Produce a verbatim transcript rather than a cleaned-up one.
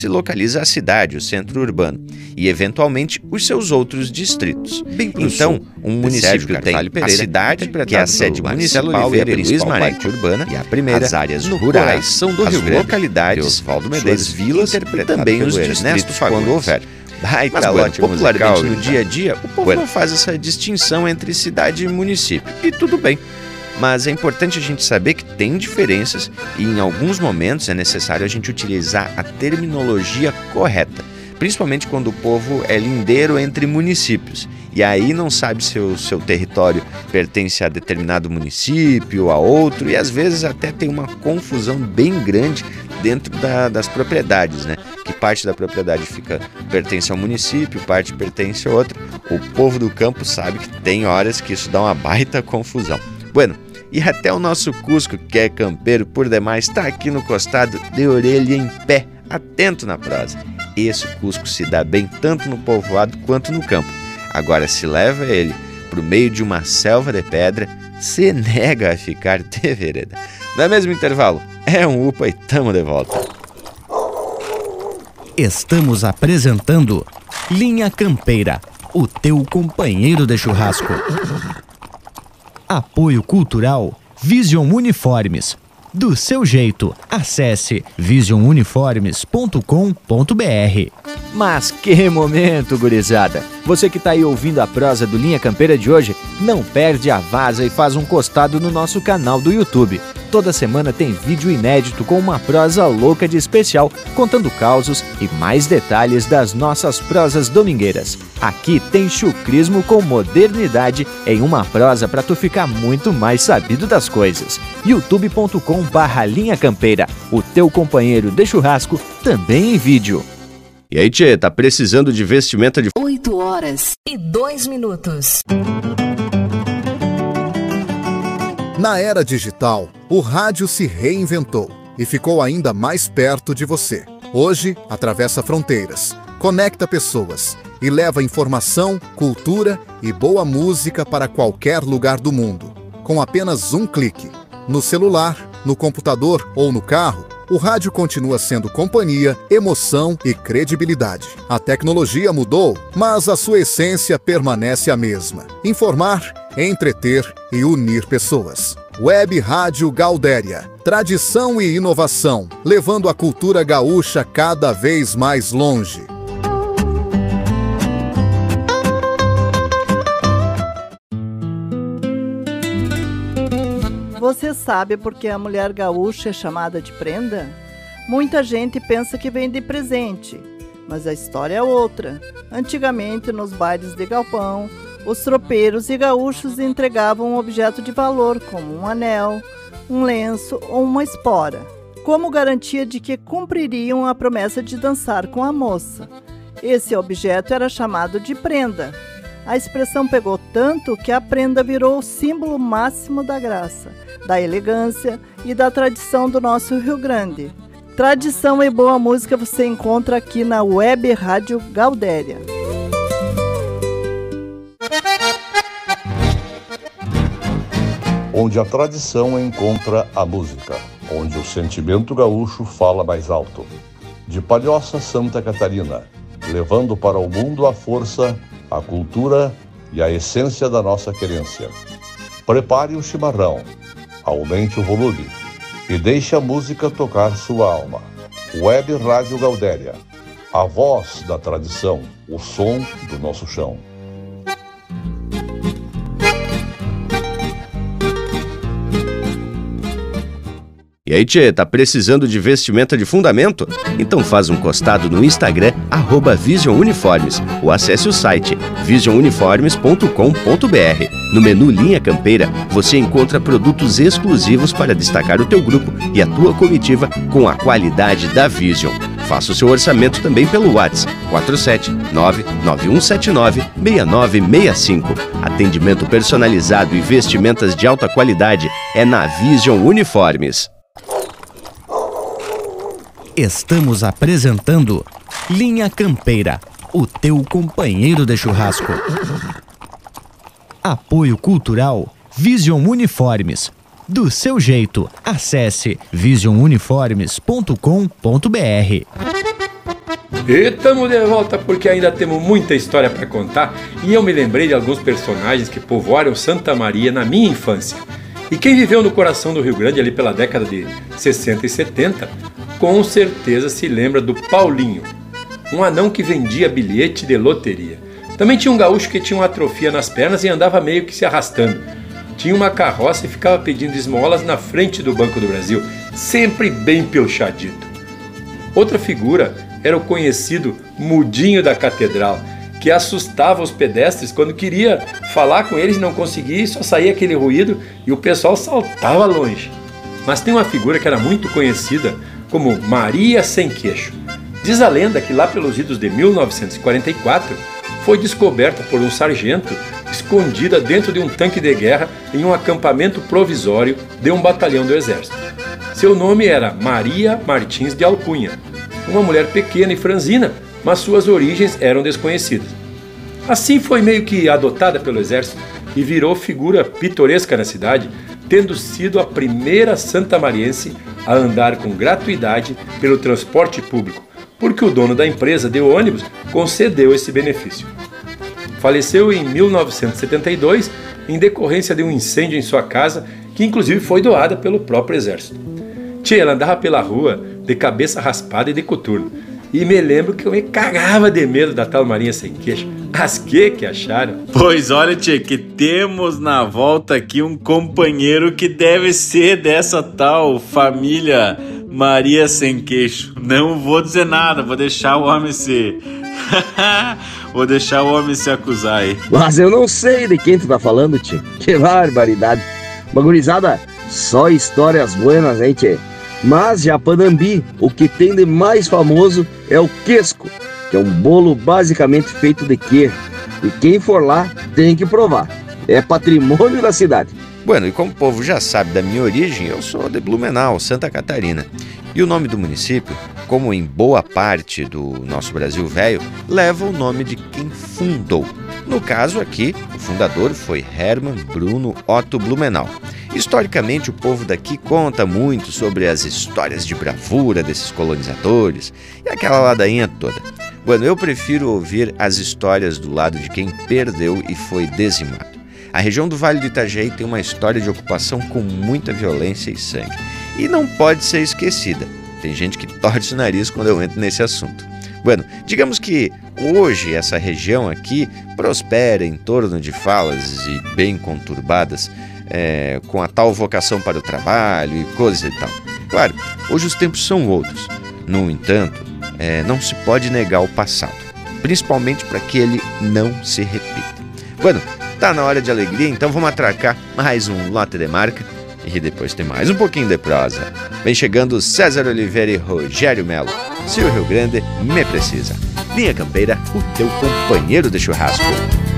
se localiza a cidade, o centro urbano, e eventualmente os seus outros distritos. Bem então, sul, um município tem Pereira, a cidade, que é a sede municipal e a principal parte urbana, e a primeira, as áreas rurais são do Rio Grande, localidades, Oswaldo Medeiros, vilas e também os distritos quando houver. Mas, bueno, popularmente no dia a dia, o povo bueno. não faz essa distinção entre cidade e município, e tudo bem. Mas é importante a gente saber que tem diferenças e em alguns momentos é necessário a gente utilizar a terminologia correta, principalmente quando o povo é lindeiro entre municípios e aí não sabe se o seu território pertence a determinado município ou a outro e às vezes até tem uma confusão bem grande dentro da, das propriedades, né? Que parte da propriedade fica, pertence ao município, parte pertence a outra. O povo do campo sabe que tem horas que isso dá uma baita confusão. Bueno, e até o nosso Cusco, que é campeiro por demais, está aqui no costado de orelha em pé, atento na prosa. Esse Cusco se dá bem tanto no povoado quanto no campo. Agora, se leva ele pro meio de uma selva de pedra, se nega a ficar de vereda. Não é mesmo, intervalo? É um upa e tamo de volta. Estamos apresentando Linha Campeira, o teu companheiro de churrasco. Apoio Cultural Vision Uniformes. Do seu jeito, acesse vision uniformes ponto com ponto b r. Mas que momento, gurizada! Você que tá aí ouvindo a prosa do Linha Campeira de hoje, não perde a vaza e faz um costado no nosso canal do YouTube. Toda semana tem vídeo inédito com uma prosa louca de especial, contando causos e mais detalhes das nossas prosas domingueiras. Aqui tem chucrismo com modernidade em uma prosa para tu ficar muito mais sabido das coisas. youtube ponto com barra Linha Campeira, o teu companheiro de churrasco, também em vídeo. E aí, tchê, tá precisando de vestimenta de... oito horas e dois minutos. Na era digital, o rádio se reinventou e ficou ainda mais perto de você. Hoje, atravessa fronteiras, conecta pessoas e leva informação, cultura e boa música para qualquer lugar do mundo. Com apenas um clique. No celular, no computador ou no carro, o rádio continua sendo companhia, emoção e credibilidade. A tecnologia mudou, mas a sua essência permanece a mesma. Informar, entreter e unir pessoas. Web Rádio Gaudéria. Tradição e inovação, levando a cultura gaúcha cada vez mais longe. Você sabe por que a mulher gaúcha é chamada de prenda? Muita gente pensa que vem de presente, mas a história é outra. Antigamente, nos bailes de galpão, os tropeiros e gaúchos entregavam um objeto de valor, como um anel, um lenço ou uma espora, como garantia de que cumpririam a promessa de dançar com a moça. Esse objeto era chamado de prenda. A expressão pegou tanto que a prenda virou o símbolo máximo da graça, da elegância e da tradição do nosso Rio Grande. Tradição e boa música você encontra aqui na Web Rádio Gaudéria. Onde a tradição encontra a música, onde o sentimento gaúcho fala mais alto. De Palhoça, Santa Catarina, levando para o mundo a força, a cultura e a essência da nossa querência. Prepare o chimarrão, aumente o volume e deixe a música tocar sua alma. Web Rádio Gaudéria, a voz da tradição, o som do nosso chão. E aí, tchê, tá precisando de vestimenta de fundamento? Então faz um costado no Instagram, arroba Vision Uniformes, ou acesse o site vision uniformes ponto com ponto b r. No menu Linha Campeira, você encontra produtos exclusivos para destacar o teu grupo e a tua comitiva com a qualidade da Vision. Faça o seu orçamento também pelo WhatsApp quatro sete nove nove um sete nove seis nove seis cinco. Atendimento personalizado e vestimentas de alta qualidade é na Vision Uniformes. Estamos apresentando Linha Campeira, o teu companheiro de churrasco. Apoio Cultural Vision Uniformes. Do seu jeito, acesse vision uniformes ponto com ponto b r. E estamos de volta porque ainda temos muita história para contar e eu me lembrei de alguns personagens que povoaram Santa Maria na minha infância. E quem viveu no coração do Rio Grande ali pela década de sessenta e setenta, com certeza se lembra do Paulinho, um anão que vendia bilhete de loteria. Também tinha um gaúcho que tinha uma atrofia nas pernas e andava meio que se arrastando. Tinha uma carroça e ficava pedindo esmolas na frente do Banco do Brasil, sempre bem pilchadito. Outra figura era o conhecido Mudinho da Catedral, que assustava os pedestres quando queria falar com eles e não conseguia, e só saía aquele ruído e o pessoal saltava longe. Mas tem uma figura que era muito conhecida como Maria Sem Queixo. Diz a lenda que lá pelos idos de mil novecentos e quarenta e quatro foi descoberta por um sargento escondida dentro de um tanque de guerra em um acampamento provisório de um batalhão do exército. Seu nome era Maria Martins de Alcunha, uma mulher pequena e franzina, mas suas origens eram desconhecidas. Assim foi meio que adotada pelo exército e virou figura pitoresca na cidade, tendo sido a primeira santamariense a andar com gratuidade pelo transporte público, porque o dono da empresa de ônibus concedeu esse benefício. Faleceu em mil novecentos e setenta e dois em decorrência de um incêndio em sua casa, que inclusive foi doada pelo próprio exército. Tchê, ela andava pela rua de cabeça raspada e de coturno. E me lembro que eu me cagava de medo da tal Maria Sem Queixo. As que que acharam? Pois olha, tchê, que temos na volta aqui um companheiro que deve ser dessa tal família Maria Sem Queixo. Não vou dizer nada, vou deixar o homem se... vou deixar o homem se acusar aí. Mas eu não sei de quem tu tá falando, tchê. Que barbaridade. Bagurizada, só histórias buenas, hein, tchê? Mas Japanambi, o que tem de mais famoso é o quesco, que é um bolo basicamente feito de queijo. E quem for lá tem que provar. É patrimônio da cidade. Bueno, e como o povo já sabe da minha origem, eu sou de Blumenau, Santa Catarina. E o nome do município, como em boa parte do nosso Brasil velho, leva o nome de quem fundou. No caso aqui, o fundador foi Hermann Bruno Otto Blumenau. Historicamente, o povo daqui conta muito sobre as histórias de bravura desses colonizadores e aquela ladainha toda. Bueno, eu prefiro ouvir as histórias do lado de quem perdeu e foi dizimado. A região do Vale do Itajaí tem uma história de ocupação com muita violência e sangue. E não pode ser esquecida. Tem gente que torce o nariz quando eu entro nesse assunto. Bueno, digamos que hoje essa região aqui prospera em torno de falas e bem conturbadas, É, com a tal vocação para o trabalho e coisas e tal. Claro, hoje os tempos são outros. No entanto, é, não se pode negar o passado, principalmente para que ele não se repita. Bueno, tá na hora de alegria, então vamos atracar mais um lote de marca e depois tem mais um pouquinho de prosa. Vem chegando César Oliveira e Rogério Melo. Se o Rio Grande me precisa. Linha Campeira, o teu companheiro de churrasco.